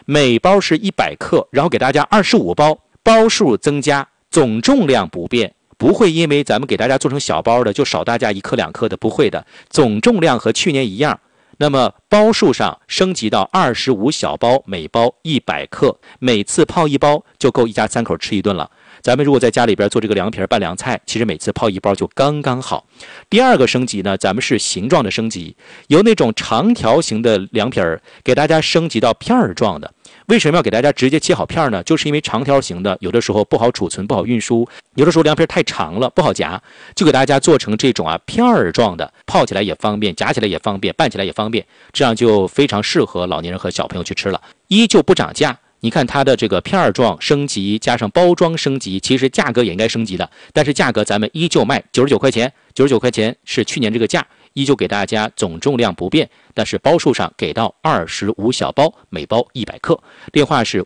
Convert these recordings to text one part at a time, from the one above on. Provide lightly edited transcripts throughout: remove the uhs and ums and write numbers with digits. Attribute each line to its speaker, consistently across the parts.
Speaker 1: 每包是100克，然后给大家25包，包数增加，总重量不变。不会因为咱们给大家做成小包的就少大家1克2克的，不会的，总重量和去年一样。那么包数上升级到25小包，每包100克，每次泡1包就够一家3口吃一顿了。咱们如果在家里边做这个凉皮拌凉菜，其实每次泡1包就刚刚好。第二个升级呢，咱们是形状的升级，由那种长条形的凉皮给大家升级到片儿状的。为什么要给大家直接切好片呢？就是因为长条形的有的时候不好储存，不好运输，有的时候凉皮太长了不好夹，就给大家做成这种片儿状的，泡起来也方便，夹起来也方便，拌起来也方便，这样就非常适合老年人和小朋友去吃了。依旧不涨价，你看它的这个片儿状升级加上包装升级，其实价格也应该升级的，但是价格咱们依旧卖99块钱，99块钱是去年这个价，依旧给大家总重量不变，但是包数上给到25小包，每包100克。电话是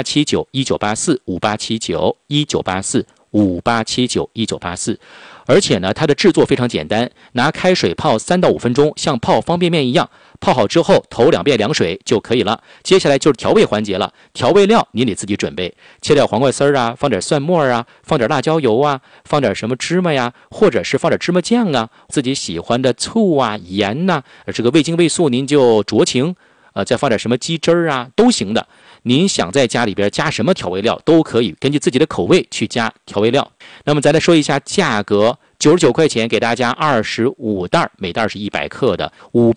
Speaker 1: 5879-1984，5879-1984，5879-1984。而且呢，它的制作非常简单，拿开水泡3到5分钟，像泡方便面一样。泡好之后，头2遍凉水就可以了。接下来就是调味环节了，调味料你得自己准备，切点黄瓜丝啊，放点蒜末啊，放点辣椒油啊，放点什么芝麻呀，或者是放点芝麻酱啊，自己喜欢的醋啊、盐呐，这个味精味素您就酌情，再放点什么鸡汁啊都行的。您想在家里边加什么调味料都可以，根据自己的口味去加调味料。那么再来说一下价格，99块钱给大家25袋，每袋是100克的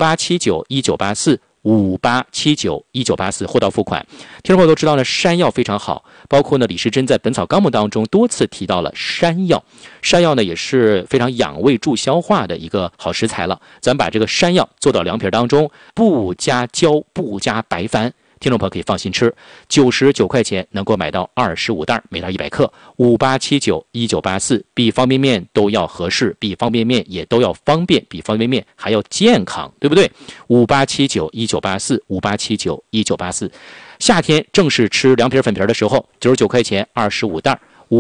Speaker 1: ，5879-1984，5879-1984，货到付款。听众朋友都知道呢，山药非常好，包括呢李时珍在《本草纲目》当中多次提到了山药。山药呢也是非常养胃助消化的一个好食材了。咱把这个山药做到凉皮当中，不加椒，不加白矾。听众朋友可以放心吃，99块钱能够买到25袋，每袋100克，5879-1984，比方便面都要合适，比方便面也都要方便，比方便面还要健康，对不对？5879-1984，5879-1984。夏天正是吃凉皮粉皮的时候，99块钱25袋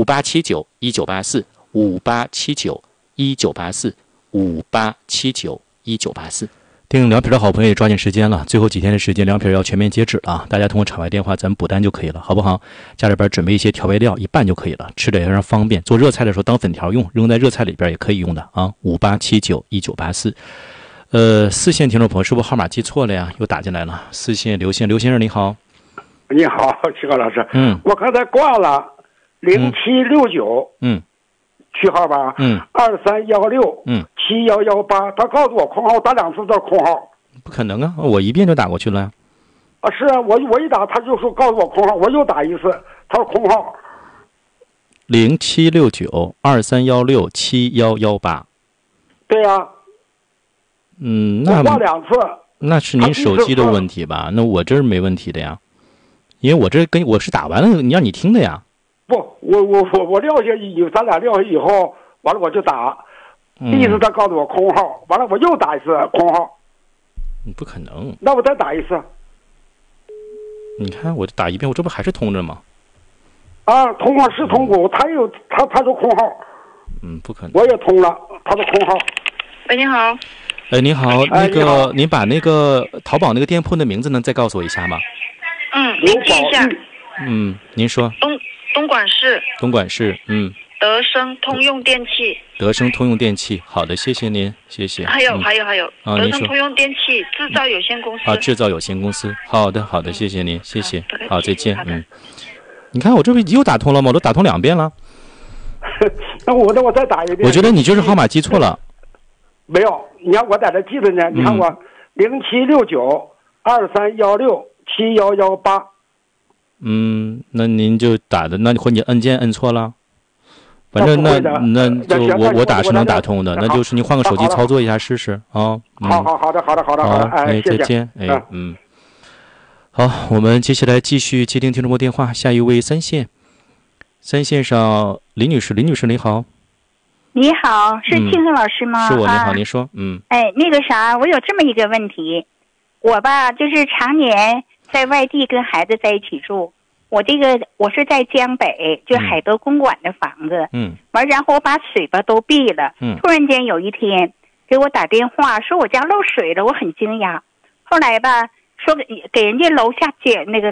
Speaker 1: ，5879-1984，5879-1984，5879-1984。订凉皮的好朋友也抓紧时间了，最后几天的时间凉皮要全面截止了，大家通过场外电话咱们补单就可以了，好不好？家里边准备一些调味料，一拌就可以了，吃的也非常方便，做热菜的时候当粉条用，扔在热菜里边也可以用的啊。5879-1984。四线听众朋友是不是号码记错了呀？又打进来了，四线刘先生你好。
Speaker 2: 你好，齐高老师。我刚才挂了0769。区号吧，23167118，他告诉我空号，打2次的空号。
Speaker 1: 不可能啊，我一遍就打过去了呀。
Speaker 2: 是啊，我一打他就说告诉我空号，我又打一次，他说空号。
Speaker 1: 0769-23167118。
Speaker 2: 对呀。
Speaker 1: 那
Speaker 2: 我挂2次。
Speaker 1: 那是您手机的问题吧？那我这是没问题的呀，因为我是打完了，让你听的呀。
Speaker 2: 不，我撂下咱俩撂下以后，完了我就打，第一次他告诉我空号，完了我又打一次空号。
Speaker 1: 不可能。
Speaker 2: 那我再打一次。
Speaker 1: 你看我打一遍，我这不还是通着吗？
Speaker 2: 啊，通号是通过，他说空号。
Speaker 1: 不可能。
Speaker 2: 我也通了，他的空号。
Speaker 3: 喂，你好。
Speaker 1: 您好，那个您把那个淘宝那个店铺的名字能再告诉我一下吗？
Speaker 3: 您记一下。
Speaker 1: 您说。
Speaker 3: 东莞市。
Speaker 1: 东莞市，
Speaker 3: 德生通用电器。
Speaker 1: 德生通用电器，好的，谢谢您，谢谢。
Speaker 3: 还有，德生通用电器制造有限公司。
Speaker 1: 制造有限公司，好的，谢谢您，谢谢。好，再见。你看我这不又打通了吗？我都打通2遍了。
Speaker 2: 那我再打一遍。
Speaker 1: 我觉得你就是号码记错了。
Speaker 2: 没有，你看我在这记着呢。你看我0769-23167118。
Speaker 1: 那您就打的，那或你按键摁错了，反正那就我打是能打通的，那就是您换个手机操作一下试试啊。
Speaker 2: 好的。
Speaker 1: 再见。好，我们接下来继续接听听众朋友电话，下一位三线上李女士你好。
Speaker 4: 你好，是庆生老师吗？
Speaker 1: 是我，你好，您说。
Speaker 4: 那个啥，我有这么一个问题，我吧就是常年在外地跟孩子在一起住，我是在江北，就海德公馆的房子，然后我把水吧都闭了，突然间有一天给我打电话说我家漏水了，我很惊讶，后来吧说给人家楼下